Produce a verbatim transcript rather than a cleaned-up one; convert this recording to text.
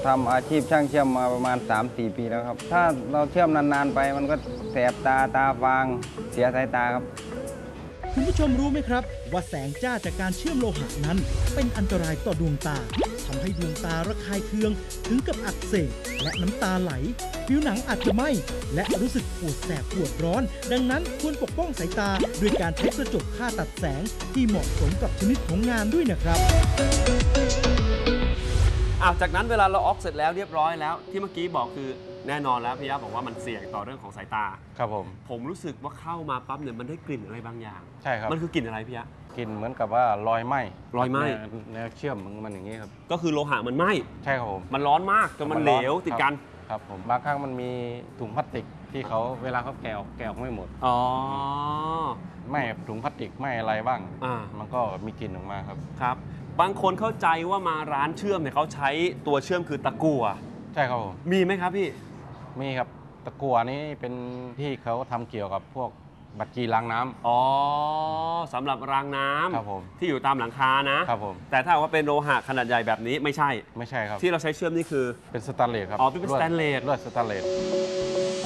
ทำอาชีพช่างเชื่อมมาประมาณ สามสี่ ปีแล้วครับถ้าเราเชื่อมนานๆไปมันก็แสบตาตาฟางเสียสายตาครับคุณผู้ชมรู้ไหมครับว่าแสงจ้าจากการเชื่อมโลหะนั้นเป็นอันตรายต่อดวงตาทำให้ดวงตาระคายเคืองถึงกับอักเสบและน้ำตาไหลผิวหนังอาจจะไหม้และรู้สึกปวดแสบปวดร้อนดังนั้นควรปกป้องสายตาด้วยการใช้กระจกค่าตัดแสงที่เหมาะสมกับชนิดของงานด้วยนะครับอ้าวจากนั้นเวลาเราออกเสร็จแล้วเรียบร้อยแล้วที่เมื่อกี้บอกคือแน่นอนแล้วพี่ยะบอกว่ามันเสี่ยงต่อเรื่องของสายตาครับผมผมรู้สึกว่าเข้ามาปั๊บเนี่ยมันได้กลิ่นอะไรบางอย่างใช่ครับมันคือกลิ่นอะไรพี่ยะกลิ่นเหมือนกับว่ารอยไหม้รอยไหม้แนวเชื่อมมันอย่างนี้ครับก็คือโลหะมันไหม้ใช่ครับผมมันร้อนมากจนมันเหลวติดกันครับผมบางครั้งมันมีถุงพลาสติกที่เขาเวลาเขาแกะออกแกะออกไม่หมดอ๋อไม่ถุงพลาสติกไม่อะไรบ้างอ่ามันก็มีกลิ่นออกมาครับครับบางคนเข้าใจว่ามาร้านเชื่อมเนี่ยเขาใช้ตัวเชื่อมคือตะกั่วใช่ครับผมมีไหมครับพี่มีครับตะกั่วนี้เป็นที่เขาทำเกี่ยวกับพวกบัตรจีล้างน้ำอ๋อสำหรับรางน้ำครับผมที่อยู่ตามหลังคานะครับผมแต่ถ้าว่าเป็นโลหะขนาดใหญ่แบบนี้ไม่ใช่ไม่ใช่ครับที่เราใช้เชื่อมนี่คือเป็นสแตนเลสครับอ๋อเป็นสแตนเลสลวดสแตนเลส